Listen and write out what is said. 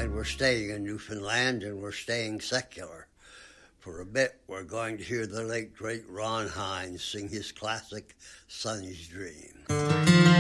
and we're staying in Newfoundland, and we're staying secular. For a bit, we're going to hear the late, great Ron Hynes sing his classic Sonny's Dream.